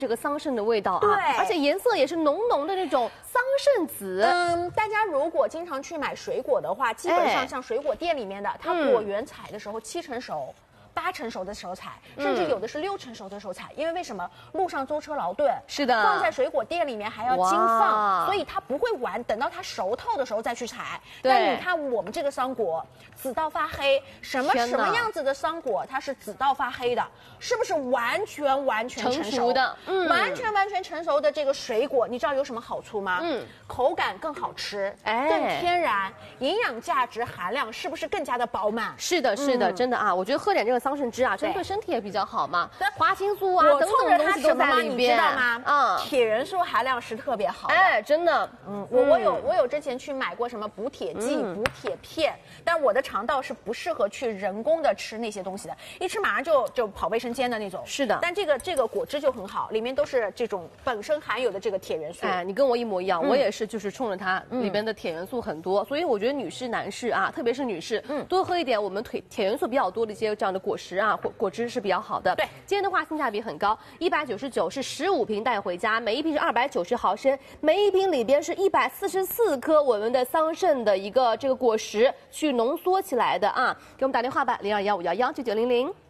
这个桑葚的味道啊， 对， 而且颜色也是浓浓的那种桑葚紫。 大家如果经常去买水果的话，基本上像水果店里面的，它果园采的时候7成熟。8成熟的时候采，甚至有的是6成熟的时候采，因为为什么？路上舟车劳顿， 是的， 放在水果店里面还要经放，所以它不会晚，等到它熟透的时候再去采。但你看我们这个桑果，紫到发黑，什么样子的桑果它是紫到发黑的？是不是完全成熟的？ 完全成熟的这个水果，你知道有什么好处吗？口感更好吃，更天然，营养价值含量是不是更加的饱满？ 是的，是的，真的啊，我觉得喝点这个桑葚汁啊，真的对身体也比较好嘛。花青素啊，等等东西都在里边， 你知道吗？铁元素含量是特别好的。 哎，真的， 我有之前去买过什么补铁剂、补铁片，但我的肠道是不适合去人工的吃那些东西的，一吃马上就跑卫生间的那种。 是的， 但这个果汁就很好，里面都是这种本身含有的这个铁元素。 哎，你跟我一模一样，我也是，就是冲着它里边的铁元素很多，所以我觉得女士、男士啊，特别是女士，多喝一点我们铁元素比较多的一些这样的果实啊，果汁是比较好的。 对， 今天的话性价比很高，199是15瓶带回家，每一瓶是290毫升，每一瓶里边是144颗我们的桑葚的一个这个果实去浓缩起来的啊。给我们打电话吧，0215119900。